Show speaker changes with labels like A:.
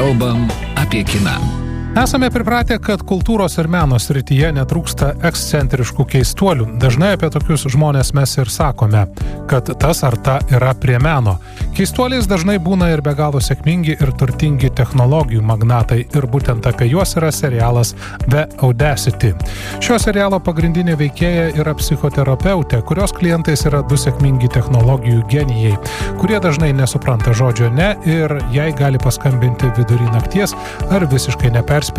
A: Kalbam apie kiną.
B: Esame pripratę, kad kultūros ir meno srityje netrūksta ekscentriškų keistuolių. Dažnai apie tokius žmonės mes ir sakome, kad tas ar ta yra prie meno. Keistuoliais dažnai būna ir be galo sėkmingi ir turtingi technologijų magnatai, ir būtent apie juos yra serialas The Audacity. Šio serialo pagrindinė veikėja yra psichoterapeutė, kurios klientais yra du sėkmingi technologijų genijai, kurie dažnai nesupranta žodžio ne ir jai gali paskambinti vidury nakties ar visiškai neperspėjus